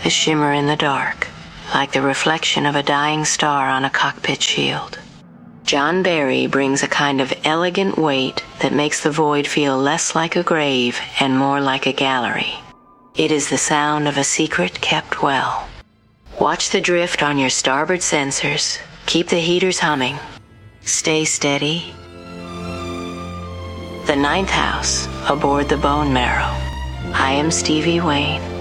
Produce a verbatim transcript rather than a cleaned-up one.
a shimmer in the dark, like the reflection of a dying star on a cockpit shield. John Barry brings a kind of elegant weight that makes the void feel less like a grave and more like a gallery. It is the sound of a secret kept well. Watch the drift on your starboard sensors. Keep the heaters humming. Stay steady. The Ninth House, aboard the Bone Marrow. I am Stevie Wayne.